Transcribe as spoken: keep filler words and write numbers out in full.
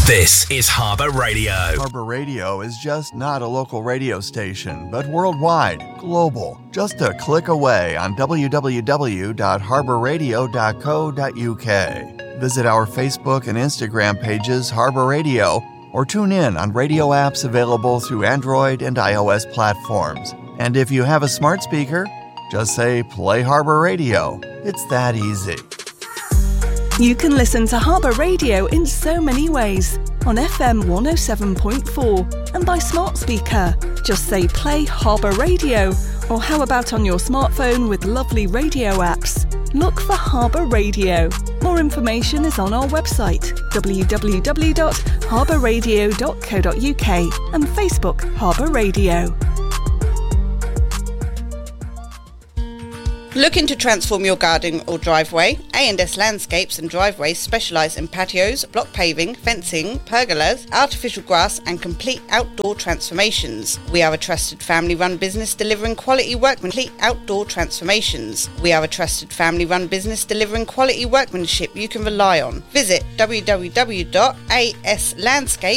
This is Harbour Radio. Harbour Radio is just not a local radio station, but worldwide, global. Just a click away on w w w dot harbour radio dot co dot u k. Visit our Facebook and Instagram pages, Harbour Radio, or tune in on radio apps available through Android and iOS platforms. And if you have a smart speaker, just say, play Harbour Radio. It's that easy. You can listen to Harbour Radio in so many ways. On F M one oh seven point four and by smart speaker. Just say play Harbour Radio. Or how about on your smartphone with lovely radio apps? Look for Harbour Radio. More information is on our website, w w w dot harbour radio dot co dot u k and Facebook Harbour Radio. Looking to transform your garden or driveway? A and S Landscapes and Driveways specialise in patios, block paving, fencing, pergolas, artificial grass and complete outdoor transformations. We are a trusted family-run business delivering quality workmanship. Outdoor transformations. We are a trusted family-run business delivering quality workmanship you can rely on. Visit w w w dot a s landscape